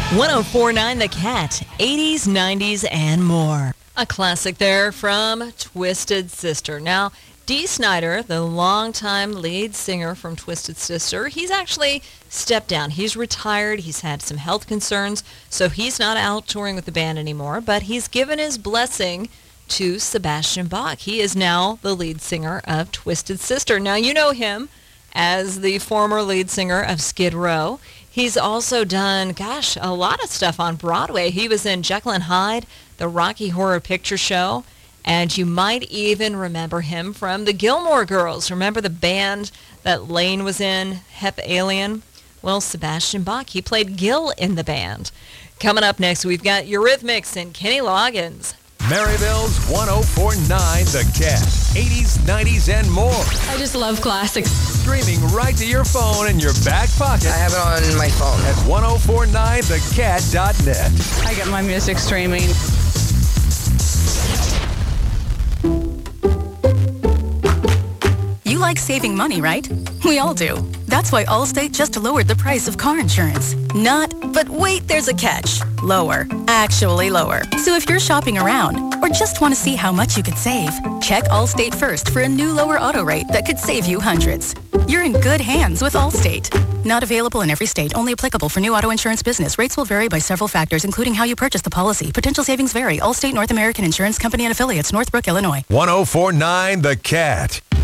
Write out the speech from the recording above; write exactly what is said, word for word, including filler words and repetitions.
one oh four point nine The Cat, eighties, nineties, and more. A classic there from Twisted Sister. Now, Dee Snider, the longtime lead singer from Twisted Sister, he's actually stepped down. He's retired. He's had some health concerns, so he's not out touring with the band anymore, but he's given his blessing to Sebastian Bach. He is now the lead singer of Twisted Sister. Now, you know him as the former lead singer of Skid Row. He's also done, gosh, a lot of stuff on Broadway. He was in Jekyll and Hyde, the Rocky Horror Picture Show, and you might even remember him from the Gilmore Girls. Remember the band that Lane was in, Hep Alien? Well, Sebastian Bach, he played Gil in the band. Coming up next, we've got Eurythmics and Kenny Loggins. Maryville's one oh four point nine The Cat. eighties, nineties, and more. I just love classics. Streaming right to your phone in your back pocket. I have it on my phone. At ten forty-nine the cat dot net. I get my music streaming. You like saving money, right? We all do. That's why Allstate just lowered the price of car insurance. Not, but wait, there's a catch. Lower. Actually lower. So if you're shopping around or just want to see how much you could save, check Allstate first for a new lower auto rate that could save you hundreds. You're in good hands with Allstate. Not available in every state. Only applicable for new auto insurance business. Rates will vary by several factors, including how you purchase the policy. Potential savings vary. Allstate North American Insurance Company and affiliates, Northbrook, Illinois. ten forty-nine The Cat.